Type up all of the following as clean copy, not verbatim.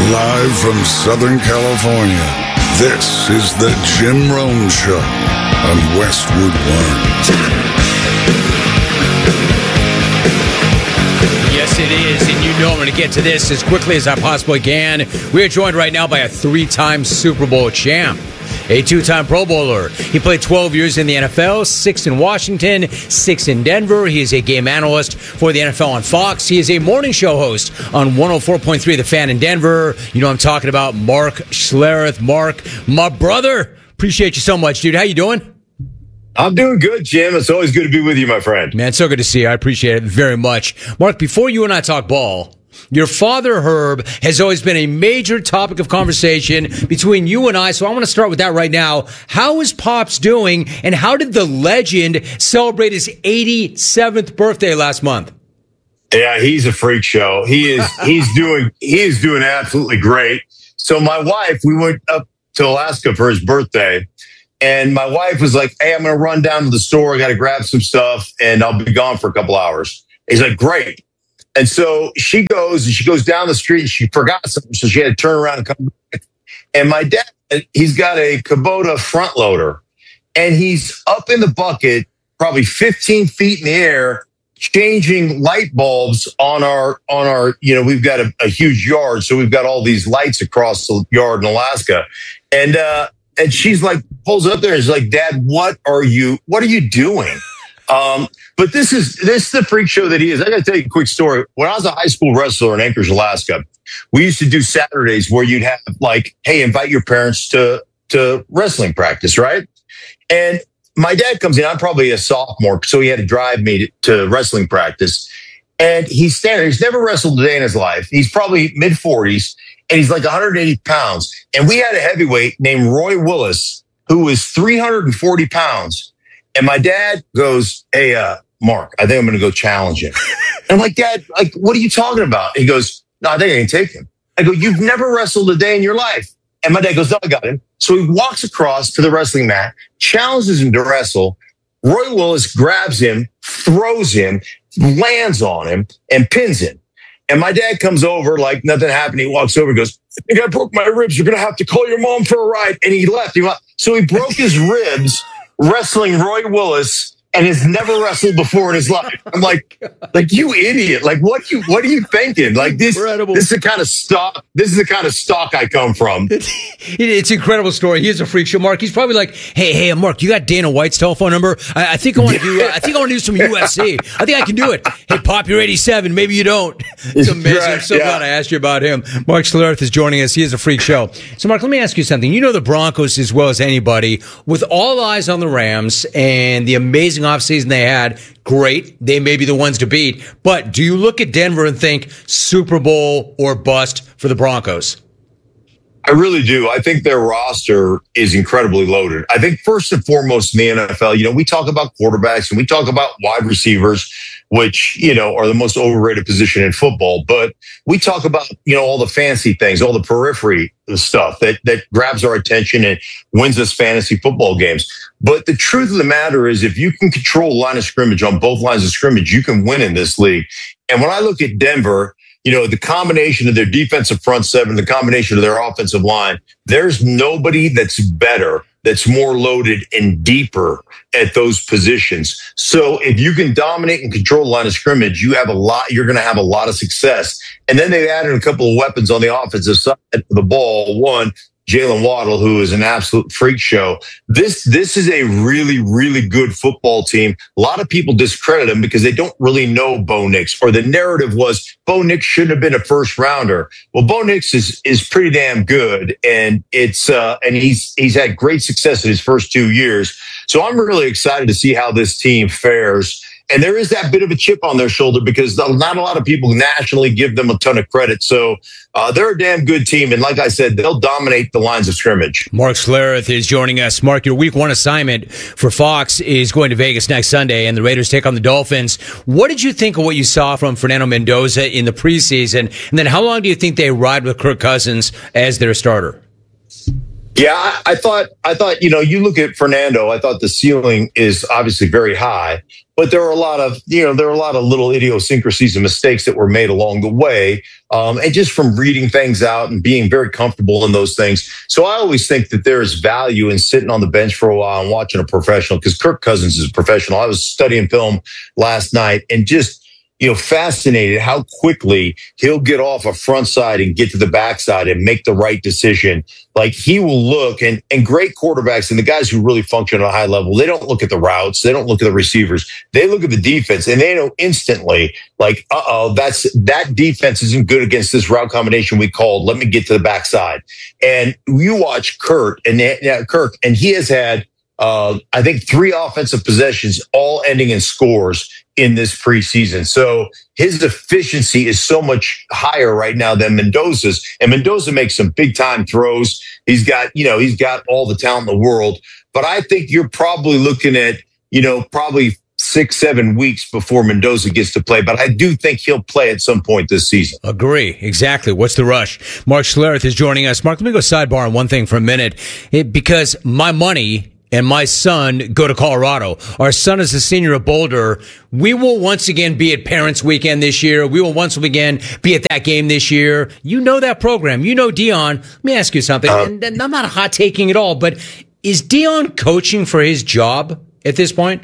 Live from Southern California, this is the Jim Rome Show on Westwood One. Yes, it is, and you know I'm going to get to this as quickly as I possibly can. We are joined right now by a three-time Super Bowl champ, a two-time Pro Bowler. He played 12 years in the NFL, 6 in Washington, 6 in Denver. He is a game analyst for the NFL on Fox. He is a morning show host on 104.3 The Fan in Denver. You know I'm talking about Mark Schlereth. Mark, my brother, appreciate you so much, dude. How you doing? I'm doing good, Jim. It's always good to be with you, my friend. Man, so good to see you. I appreciate it very much. Mark, before you and I talk ball, your father, Herb, has always been a major topic of conversation between you and I, so I want to start with that right now. How is Pops doing, and how did the legend celebrate his 87th birthday last month? Yeah, he's a freak show. He is doing absolutely great. So my wife, we went up to Alaska for his birthday, and my wife was like, "Hey, I'm going to run down to the store. I got to grab some stuff, and I'll be gone for a couple hours." He's like, "Great." And so she goes down the street, and she forgot something, so she had to turn around and come back. And my dad, he's got a Kubota front loader, and he's up in the bucket, probably 15 feet in the air, changing light bulbs on our, we've got a huge yard, so we've got all these lights across the yard in Alaska. And she's like, pulls up there and is like, "Dad, what are you doing?" But this is the freak show that he is. I got to tell you a quick story. When I was a high school wrestler in Anchorage, Alaska, we used to do Saturdays where you'd have like, "Hey, invite your parents to wrestling practice," right? And my dad comes in. I'm probably a sophomore, so he had to drive me to wrestling practice. And he's standing there. He's never wrestled a day in his life. He's probably mid-40s, and he's like 180 pounds. And we had a heavyweight named Roy Willis who was 340 pounds. And my dad goes, "Hey, Mark, I think I'm going to go challenge him." And I'm like, "Dad, like, what are you talking about?" He goes, "No, I think I can take him." I go, "You've never wrestled a day in your life." And my dad goes, "No, I got him." So he walks across to the wrestling mat, challenges him to wrestle. Roy Willis grabs him, throws him, lands on him, and pins him. And my dad comes over like nothing happened. He walks over and goes, "I think I broke my ribs. You're going to have to call your mom for a ride." And he left. So he broke his ribs wrestling Roy Willis, and has never wrestled before in his life. I'm like, you idiot! Like, what are you thinking? Like this is the kind of stock. This is the kind of stock I come from. It's an incredible story. He is a freak show, Mark. He's probably like, hey, Mark, you got Dana White's telephone number? I think I want to do. I think I want to do some UFC. I think I can do it. Hey, Pop, you're 87. Maybe you don't. It's amazing. Right, I'm so glad I asked you about him. Mark Schlereth is joining us. He is a freak show. So, Mark, let me ask you something. You know the Broncos as well as anybody. With all eyes on the Rams and the amazing offseason they had, great. They may be the ones to beat. But do you look at Denver and think Super Bowl or bust for the Broncos? I really do. I think their roster is incredibly loaded. I think first and foremost in the NFL, we talk about quarterbacks and we talk about wide receivers, which, are the most overrated position in football. But we talk about, all the fancy things, all the periphery stuff that grabs our attention and wins us fantasy football games. But the truth of the matter is, if you can control line of scrimmage on both lines of scrimmage, you can win in this league. And when I look at Denver, the combination of their defensive front seven, the combination of their offensive line, there's nobody that's better, that's more loaded and deeper at those positions. So if you can dominate and control the line of scrimmage, you're going to have a lot of success. And then they've added a couple of weapons on the offensive side of the ball. One, Jalen Waddle, who is an absolute freak show. This is a really, really good football team. A lot of people discredit them because they don't really know Bo Nix, or the narrative was Bo Nix shouldn't have been a first rounder. Well, Bo Nix is pretty damn good, and he's had great success in his first 2 years. So I'm really excited to see how this team fares. And there is that bit of a chip on their shoulder because not a lot of people nationally give them a ton of credit. So they're a damn good team. And like I said, they'll dominate the lines of scrimmage. Mark Schlereth is joining us. Mark, your week one assignment for Fox is going to Vegas next Sunday, and the Raiders take on the Dolphins. What did you think of what you saw from Fernando Mendoza in the preseason? And then how long do you think they ride with Kirk Cousins as their starter? Yeah, I thought, you look at Fernando, I thought the ceiling is obviously very high, but there are a lot of, little idiosyncrasies and mistakes that were made along the way. And just from reading things out and being very comfortable in those things. So I always think that there is value in sitting on the bench for a while and watching a professional, because Kirk Cousins is a professional. I was studying film last night and just, fascinated how quickly he'll get off a front side and get to the backside and make the right decision. Like, he will look, and great quarterbacks and the guys who really function at a high level, they don't look at the routes. They don't look at the receivers. They look at the defense and they know instantly, like, that defense isn't good against this route combination we called. Let me get to the backside. And you watch Kirk, and he has had, I think 3 offensive possessions, all ending in scores in this preseason. So his efficiency is so much higher right now than Mendoza's. And Mendoza makes some big time throws. He's got all the talent in the world. But I think you're probably looking at, probably 6-7 weeks before Mendoza gets to play. But I do think he'll play at some point this season. Agree. Exactly. What's the rush? Mark Schlereth is joining us. Mark, let me go sidebar on one thing for a minute. Because my money and my son go to Colorado. Our son is a senior at Boulder. We will once again be at Parents Weekend this year. We will once again be at that game this year. You know that program. You know Dion. Let me ask you something. And I'm not hot taking at all, but is Dion coaching for his job at this point?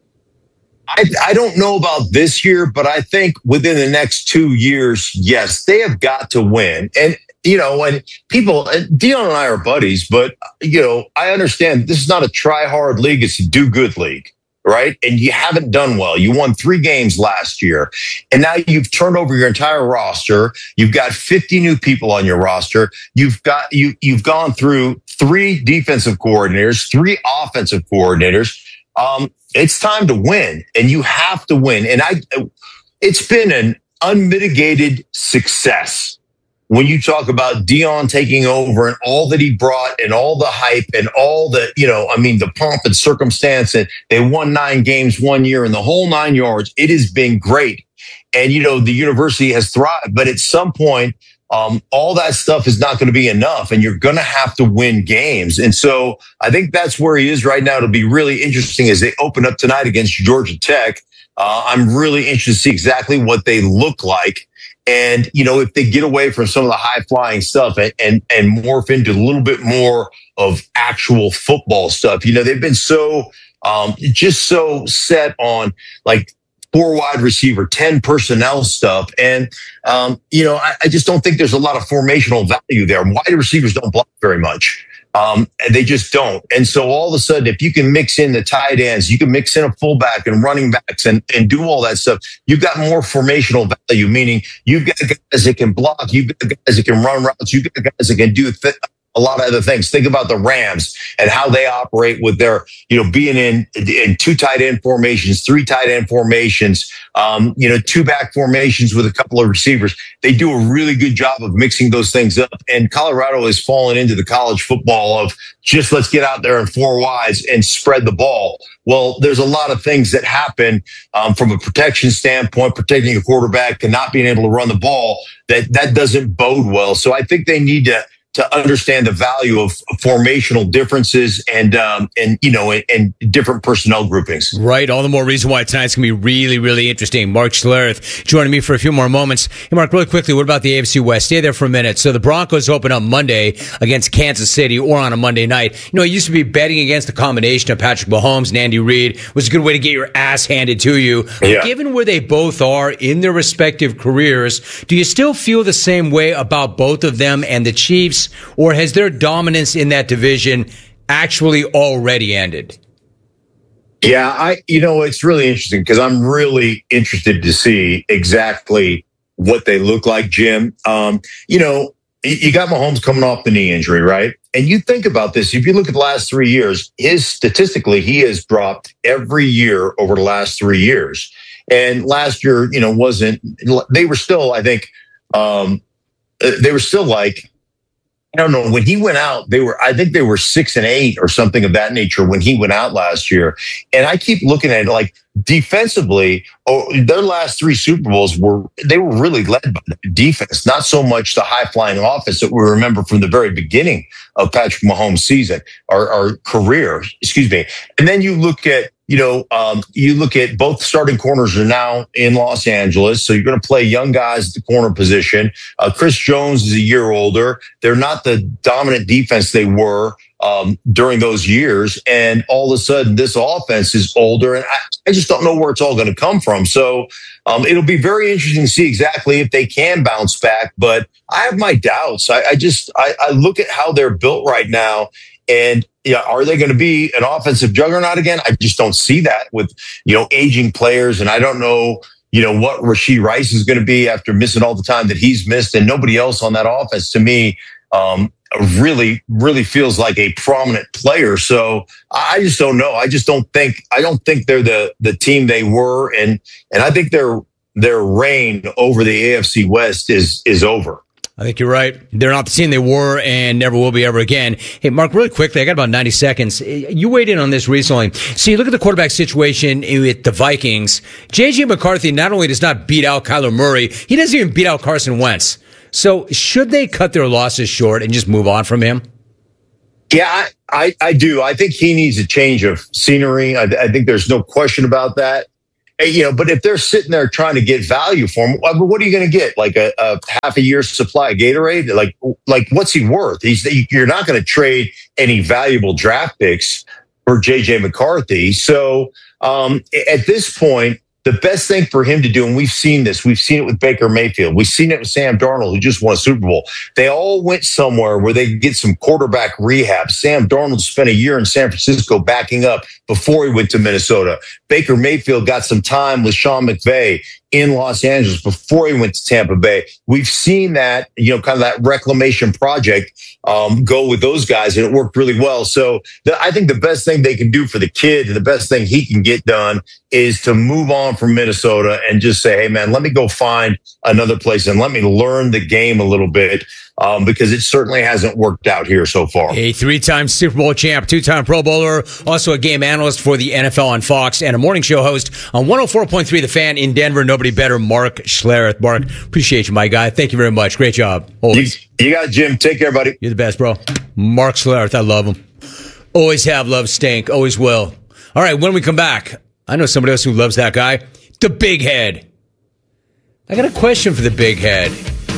I don't know about this year, but I think within the next 2 years, yes, they have got to win. And and Dion and I are buddies, but, I understand this is not a try hard league. It's a do good league, right? And you haven't done well. You won 3 games last year, and now you've turned over your entire roster. You've got 50 new people on your roster. You've gone through 3 defensive coordinators, 3 offensive coordinators. It's time to win, and you have to win. And it's been an unmitigated success. When you talk about Dion taking over and all that he brought and all the hype and all the, the pomp and circumstance, and they won 9 games one year and the whole 9 yards, it has been great. And, the university has thrived. But at some point, all that stuff is not going to be enough, and you're going to have to win games. And so I think that's where he is right now. It'll be really interesting as they open up tonight against Georgia Tech. I'm really interested to see exactly what they look like. And, if they get away from some of the high flying stuff and morph into a little bit more of actual football stuff, they've been so set on like 4 wide receiver, 10 personnel stuff. And, I just don't think there's a lot of formational value there. Wide receivers don't block very much. They just don't. And so all of a sudden, if you can mix in the tight ends, you can mix in a fullback and running backs and do all that stuff, you've got more formational value, meaning you've got guys that can block, you've got guys that can run routes, you've got guys that can do a lot of other things. Think about the Rams and how they operate with their, being in 2 tight end formations, 3 tight end formations, 2 back formations with a couple of receivers. They do a really good job of mixing those things up. And Colorado has fallen into the college football of just let's get out there in 4 wides and spread the ball. Well, there's a lot of things that happen from a protection standpoint, protecting a quarterback and not being able to run the ball that doesn't bode well. So I think they need to understand the value of formational differences and different personnel groupings. Right. All the more reason why tonight's going to be really, really interesting. Mark Schlereth joining me for a few more moments. Hey, Mark, really quickly, what about the AFC West? Stay there for a minute. So the Broncos open up Monday against Kansas City or on a Monday night. It used to be betting against the combination of Patrick Mahomes and Andy Reid was a good way to get your ass handed to you. Yeah. Given where they both are in their respective careers, do you still feel the same way about both of them and the Chiefs? Or has their dominance in that division actually already ended? Yeah, it's really interesting because I'm really interested to see exactly what they look like, Jim. You got Mahomes coming off the knee injury, right? And you think about this, if you look at the last 3 years, statistically, he has dropped every year over the last 3 years. And last year, they were still, I think, they were still like I don't know. When he went out, I think they were 6-8 or something of that nature when he went out last year. And I keep looking at it like defensively, their last 3 Super Bowls were really led by the defense, not so much the high flying offense that we remember from the very beginning of Patrick Mahomes' season or career, excuse me. And then you look at, you look at both starting corners are now in Los Angeles. So you're going to play young guys at the corner position. Chris Jones is a year older. They're not the dominant defense they were during those years. And all of a sudden, this offense is older. And I just don't know where it's all going to come from. So it'll be very interesting to see exactly if they can bounce back. But I have my doubts. I look at how they're built right now. And are they going to be an offensive juggernaut again? I just don't see that with, aging players. And I don't know, what Rashee Rice is going to be after missing all the time that he's missed. And nobody else on that offense, to me, really, really feels like a prominent player. So I just don't know. I don't think they're the team they were. And I think their reign over the AFC West is over. I think you're right. They're not the team they were and never will be ever again. Hey, Mark, really quickly, I got about 90 seconds. You weighed in on this recently. So you look at the quarterback situation with the Vikings. J.J. McCarthy not only does not beat out Kyler Murray, he doesn't even beat out Carson Wentz. So should they cut their losses short and just move on from him? Yeah, I do. I think he needs a change of scenery. I think there's no question about that. But if they're sitting there trying to get value for him, what are you going to get? Like a half a year's supply of Gatorade? Like what's he worth? You're not going to trade any valuable draft picks for J.J. McCarthy. So at this point, the best thing for him to do, and we've seen this, we've seen it with Baker Mayfield, we've seen it with Sam Darnold, who just won a Super Bowl. They all went somewhere where they could get some quarterback rehab. Sam Darnold spent a year in San Francisco backing up before he went to Minnesota. Baker Mayfield got some time with Sean McVay in Los Angeles before he went to Tampa Bay. We've seen that, kind of that reclamation project go with those guys, and it worked really well. So I think the best thing they can do for the kid and the best thing he can get done is to move on from Minnesota and just say, hey, man, let me go find another place and let me learn the game a little bit. Because it certainly hasn't worked out here so far. A 3-time Super Bowl champ, 2-time Pro Bowler, also a game analyst for the NFL on Fox, and a morning show host on 104.3 The Fan in Denver. Nobody better, Mark Schlereth. Mark, appreciate you, my guy. Thank you very much. Great job. Always. You got it, Jim. Take care, buddy. You're the best, bro. Mark Schlereth, I love him. Always have, love stink. Always will. All right, when we come back, I know somebody else who loves that guy, the Big Head. I got a question for the Big Head.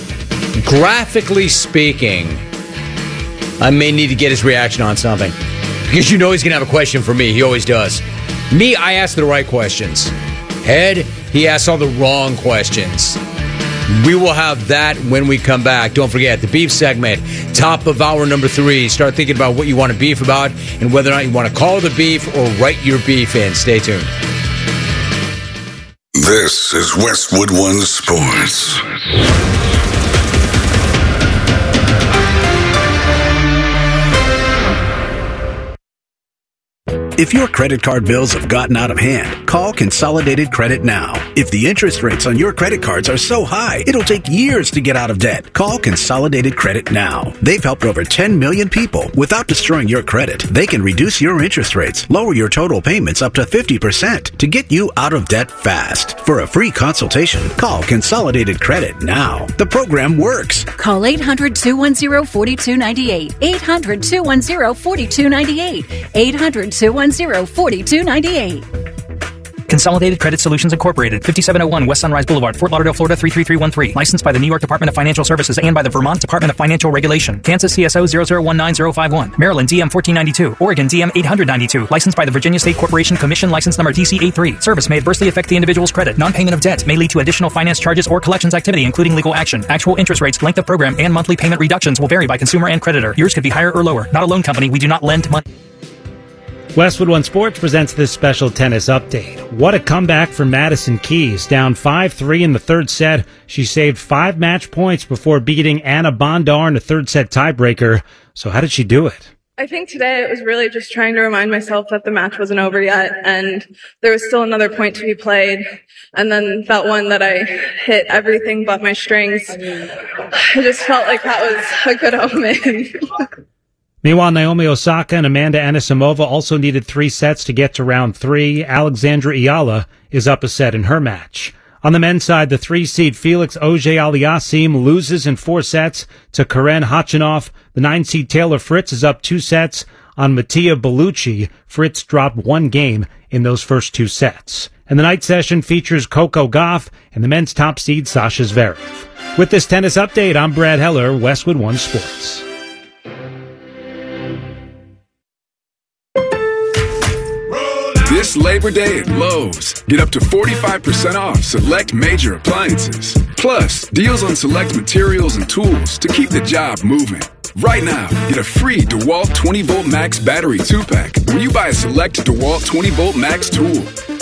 Graphically speaking, I may need to get his reaction on something. Because he's going to have a question for me. He always does. Me, I ask the right questions. Head, he asks all the wrong questions. We will have that when we come back. Don't forget, the beef segment, top of hour number 3. Start thinking about what you want to beef about and whether or not you want to call the beef or write your beef in. Stay tuned. This is Westwood One Sports. If your credit card bills have gotten out of hand, call Consolidated Credit now. If the interest rates on your credit cards are so high, it'll take years to get out of debt. Call Consolidated Credit now. They've helped over 10 million people without destroying your credit. They can reduce your interest rates, lower your total payments up to 50% to get you out of debt fast. For a free consultation, call Consolidated Credit now. The program works. Call 800-210-4298. 800-210-4298. 800-210-4298. Consolidated Credit Solutions Incorporated, 5701 West Sunrise Boulevard, Fort Lauderdale, Florida 33313. Licensed by the New York Department of Financial Services and by the Vermont Department of Financial Regulation. Kansas CSO 0019051. Maryland DM 1492. Oregon DM 892. Licensed by the Virginia State Corporation Commission, license number DC83. Service may adversely affect the individual's credit. Non-payment of debt may lead to additional finance charges or collections activity, including legal action. Actual interest rates, length of program, and monthly payment reductions will vary by consumer and creditor. Yours could be higher or lower. Not a loan company. We do not lend money. Westwood One Sports presents this special tennis update. What a comeback for Madison Keys. Down 5-3 in the third set, she saved 5 match points before beating Anna Bondar in a third set tiebreaker. So how did she do it? I think today it was really just trying to remind myself that the match wasn't over yet and there was still another point to be played. And then that one that I hit everything but my strings, I just felt like that was a good omen. Meanwhile, Naomi Osaka and Amanda Anisimova also needed 3 sets to get to round 3. Alexandra Iala is up a set in her match. On the men's side, the 3-seed Felix Auger-Aliassime loses in 4 sets to Karen Khachanov. The 9-seed Taylor Fritz is up 2 sets on Mattia Bellucci. Fritz dropped 1 game in those first 2 sets. And the night session features Coco Gauff and the men's top seed Sasha Zverev. With this tennis update, I'm Brad Heller, Westwood One Sports. This Labor Day at Lowe's, get up to 45% off select major appliances. Plus, deals on select materials and tools to keep the job moving. Right now, get a free DeWalt 20-Volt Max Battery 2-pack when you buy a select DeWalt 20-Volt Max tool.